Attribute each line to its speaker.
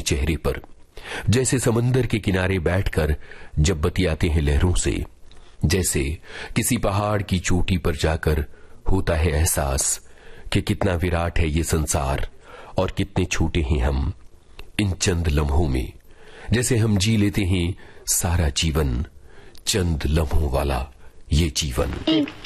Speaker 1: चेहरे पर, जैसे समंदर के किनारे बैठकर जब बतियाते हैं लहरों से, जैसे किसी पहाड़ की चोटी पर जाकर होता है एहसास कि कितना विराट है ये संसार और कितने छोटे हैं हम इन चंद लम्हों में, जैसे हम जी लेते हैं सारा जीवन, चंद लम्हों वाला ये जीवन।